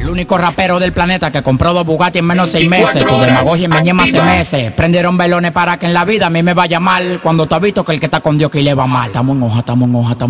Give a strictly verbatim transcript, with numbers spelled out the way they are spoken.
El único rapero del planeta que compró dos Bugatti en menos de seis meses. Tu demagogia en Meñema se meses. Prendieron velones para que en la vida a mí me vaya mal. Cuando te has visto que el que está con Dios que le va mal. Estamos en hoja, estamos en hoja, estamos